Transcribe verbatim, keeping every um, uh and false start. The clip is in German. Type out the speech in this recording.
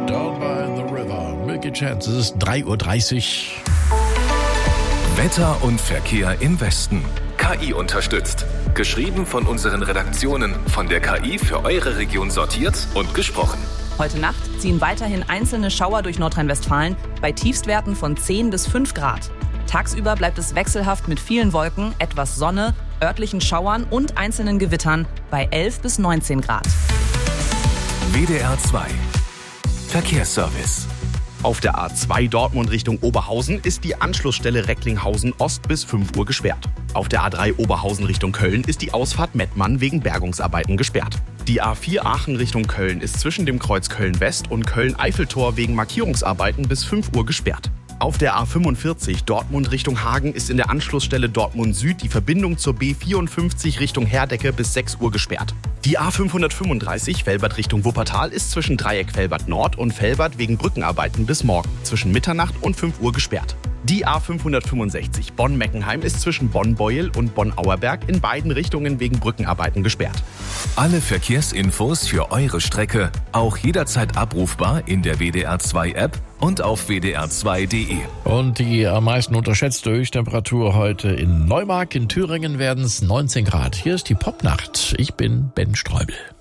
Down by the River. Milky Chance, es ist drei Uhr dreißig. Wetter und Verkehr im Westen. K I unterstützt. Geschrieben von unseren Redaktionen, von der K I für eure Region sortiert und gesprochen. Heute Nacht ziehen weiterhin einzelne Schauer durch Nordrhein-Westfalen bei Tiefstwerten von zehn bis fünf Grad. Tagsüber bleibt es wechselhaft mit vielen Wolken, etwas Sonne, örtlichen Schauern und einzelnen Gewittern bei elf bis neunzehn Grad. W D R zwei Verkehrsservice. Auf der A zwei Dortmund Richtung Oberhausen ist die Anschlussstelle Recklinghausen Ost bis fünf Uhr gesperrt. Auf der A drei Oberhausen Richtung Köln ist die Ausfahrt Mettmann wegen Bergungsarbeiten gesperrt. Die A vier Aachen Richtung Köln ist zwischen dem Kreuz Köln-West und Köln-Eiffeltor wegen Markierungsarbeiten bis fünf Uhr gesperrt. Auf der A fünfundvierzig Dortmund Richtung Hagen ist in der Anschlussstelle Dortmund Süd die Verbindung zur B vierundfünfzig Richtung Herdecke bis sechs Uhr gesperrt. Die A fünfhundertfünfunddreißig Velbert Richtung Wuppertal ist zwischen Dreieck Velbert Nord und Velbert wegen Brückenarbeiten bis morgen zwischen Mitternacht und fünf Uhr gesperrt. Die A fünfhundertfünfundsechzig Bonn-Meckenheim ist zwischen Bonn-Beuel und Bonn-Auerberg in beiden Richtungen wegen Brückenarbeiten gesperrt. Alle Verkehrsinfos für eure Strecke auch jederzeit abrufbar in der W D R zwei App und auf w d r zwei punkt d e. Und die am meisten unterschätzte Höchsttemperatur heute in Neumark in Thüringen werden es neunzehn Grad. Hier ist die Popnacht. Ich bin Ben Streubel.